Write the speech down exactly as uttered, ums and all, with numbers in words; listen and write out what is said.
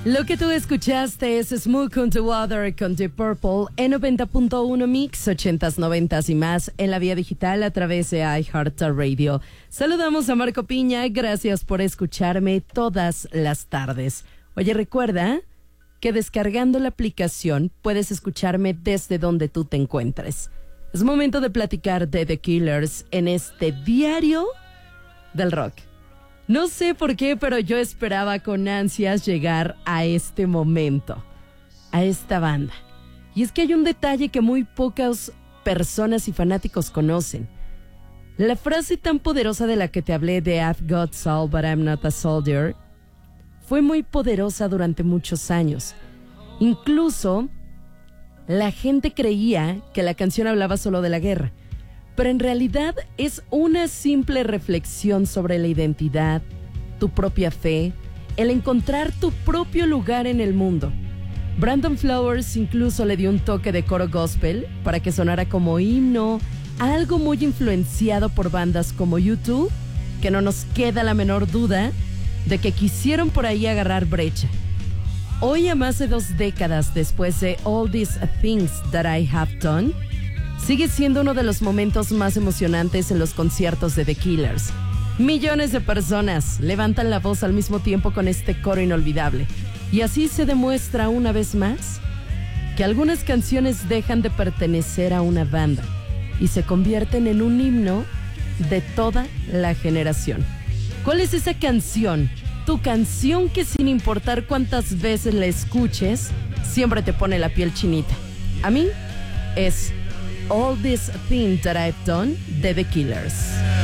Lo que tú escuchaste es Smoke on the Water con The Purple en noventa punto uno Mix, ochentas, noventas y más en la vía digital a través de iHeartRadio. Saludamos a Marco Piña, gracias por escucharme todas las tardes. Oye, recuerda que descargando la aplicación puedes escucharme desde donde tú te encuentres. Es momento de platicar de The Killers en este diario del rock. No sé por qué, pero yo esperaba con ansias llegar a este momento, a esta banda. Y es que hay un detalle que muy pocas personas y fanáticos conocen. La frase tan poderosa de la que te hablé de I've got soul, but I'm not a soldier, fue muy poderosa durante muchos años. Incluso, la gente creía que la canción hablaba solo de la guerra. Pero en realidad es una simple reflexión sobre la identidad, tu propia fe, el encontrar tu propio lugar en el mundo. Brandon Flowers incluso le dio un toque de coro gospel para que sonara como himno, algo muy influenciado por bandas como U dos, que no nos queda la menor duda de que quisieron por ahí agarrar brecha. Hoy, a más de dos décadas después de All These Things That I Have Done, sigue siendo uno de los momentos más emocionantes en los conciertos de The Killers. Millones de personas levantan la voz al mismo tiempo con este coro inolvidable. Y así se demuestra una vez más que algunas canciones dejan de pertenecer a una banda y se convierten en un himno de toda la generación. ¿Cuál es esa canción? Tu canción que sin importar cuántas veces la escuches, siempre te pone la piel chinita. A mí es All This Thing That I've Done de The Killers.